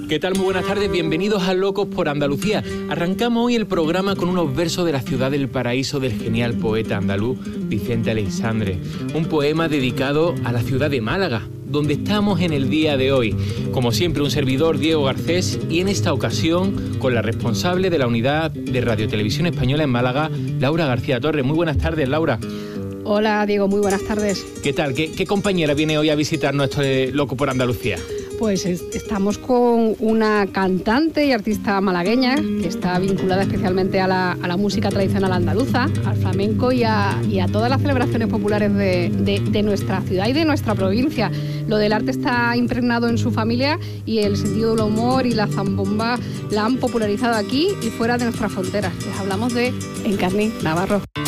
¿Qué tal? Muy buenas tardes, bienvenidos a Locos por Andalucía. Arrancamos hoy el programa con unos versos de la ciudad del paraíso del genial poeta andaluz Vicente Aleixandre. Un poema dedicado a la ciudad de Málaga, donde estamos en el día de hoy. Como siempre, un servidor, Diego Garcés, y en esta ocasión con la responsable de la unidad de Radiotelevisión Española en Málaga, Laura García Torres. Muy buenas tardes, Laura. Hola, Diego, muy buenas tardes. ¿Qué tal? ¿Qué compañera viene hoy a visitarnos esto de Loco por Andalucía? Pues estamos con una cantante y artista malagueña que está vinculada especialmente a la música tradicional andaluza, al flamenco y a todas las celebraciones populares de nuestra ciudad y de nuestra provincia. Lo del arte está impregnado en su familia y el sentido del humor y la zambomba la han popularizado aquí y fuera de nuestras fronteras. Les hablamos de Encarni Navarro.